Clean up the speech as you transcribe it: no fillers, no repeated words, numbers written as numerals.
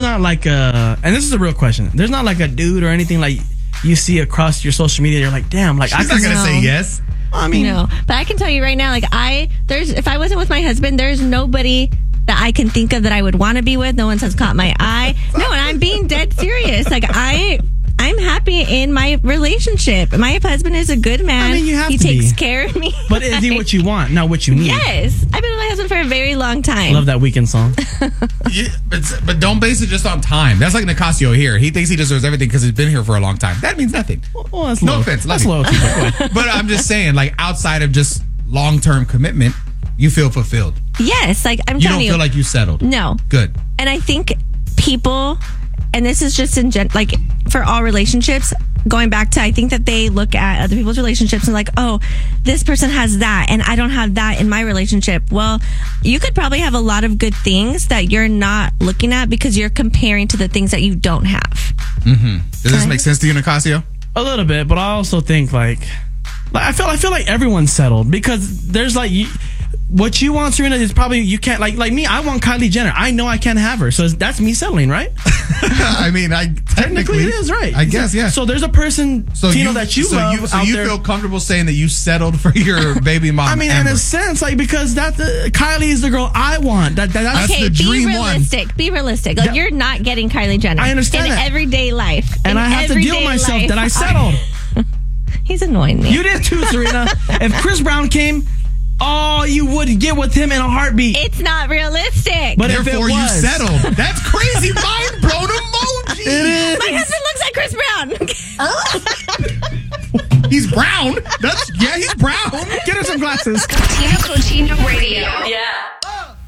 not like and this is a real question. There's not like a dude or anything like you see across your social media. You're like, damn, like She's not gonna say yes. I mean, no, but I can tell you right now, like if I wasn't with my husband, there's nobody that I can think of that I would want to be with. No one has caught my eye. No, and I'm being dead serious. Like I'm happy in my relationship. My husband is a good man. I mean, you have he to takes be. care of me. But is he what you want, not what you need? Yes, I've been with my husband for a very long time. Love that Weekend song. Yeah, but don't base it just on time. That's like Nicasio here. He thinks he deserves everything because he's been here for a long time. That means nothing. Well, that's No low. offense. That's love low. you. But I'm just saying, like, outside of just long-term commitment, you feel fulfilled. Yes, like I'm You telling don't you. feel like you settled. No. Good. And I think people, and this is just like for all relationships, going back to, I think that they look at other people's relationships and like, oh, this person has that and I don't have that in my relationship. Well, you could probably have a lot of good things that you're not looking at because you're comparing to the things that you don't have. Does this make sense to you, Nicasio? A little bit, but I also think like I feel like everyone's settled because there's like what you want, Serena, is probably you can't like me. I want Kylie Jenner. I know I can't have her, so that's me settling, right? I mean, Technically, it is, right? I guess, yeah. So there's a person, Tino, that you love so out you there. feel comfortable saying that you settled for your baby mom. I mean, Amber. in a sense, like because Kylie is the girl I want. That's Okay, the dream be one. realistic. Be realistic. Like, you're not getting Kylie Jenner. I understand in that. everyday life. and In I have to deal with everyday myself life. that I settled. He's annoying me. You did too, Serena. If Chris Brown came, you would get with him in a heartbeat. It's not realistic. But if it Therefore, you was, settled. That's crazy. Mind blown emoji. It is. My husband looks like Chris Brown. He's brown. He's brown. Get her some glasses. Tino Cochino Radio. Yeah.